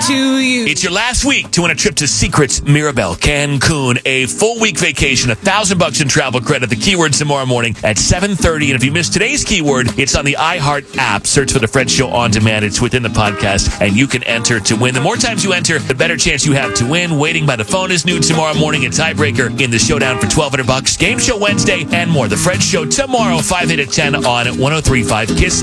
to you. It's your last week to win a trip to Secrets Mirabel, Cancun. A full week vacation, $1,000 in travel credit. The keyword tomorrow morning at 7:30. And if you missed today's keyword, it's on the iHeart app. Search for The Fred Show On Demand. It's within the podcast, and you can enter to win. The more times you enter, the better chance you have to win. Waiting by the phone is new tomorrow morning. A tiebreaker in the showdown for $1,200. Game Show Wednesday and more. The Fred Show tomorrow, 5, 8, at 10 on 103.5 KISS